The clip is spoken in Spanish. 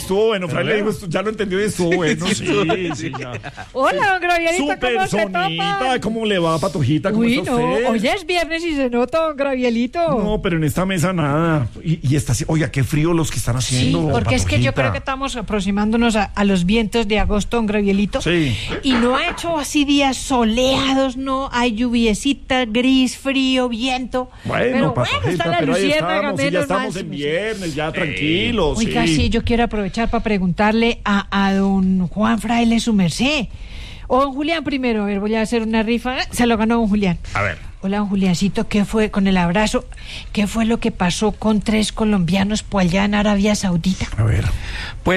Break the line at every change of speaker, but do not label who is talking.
estuvo bueno. Fray le dijo, ya lo entendió y estuvo bueno. Sí, ya.
Hola, don Gravielito,
Su
¿cómo se
personita,
toma?
¿cómo le va, Patojita? ¿Cómo
Uy,
está
no,
usted?
hoy es viernes y se nota, don Gravielito.
No, pero en esta mesa nada. Y está así, oiga, qué frío los que están
Sí,
haciendo.
porque es que yo
Patojita.
creo que estamos aproximándonos a los vientos de agosto, don Gravielito.
Sí.
Y no ha hecho así días soleados, no, hay lluviecita, gris, frío, viento.
Bueno,
pero bueno, está la
pero ahí
luciérnaga,
estamos, y ya
menos
estamos
mal.
en viernes, ya tranquilos.
Oiga, sí, yo quiero aprovechar para preguntarle a don Juan Fraile su merced. O don Julián primero, a ver, voy a hacer una rifa. Se lo ganó don Julián.
A ver.
Hola, don Juliancito, ¿qué fue con el abrazo? ¿Qué fue lo que pasó con 3 colombianos por allá en Arabia Saudita?
A ver.
Pues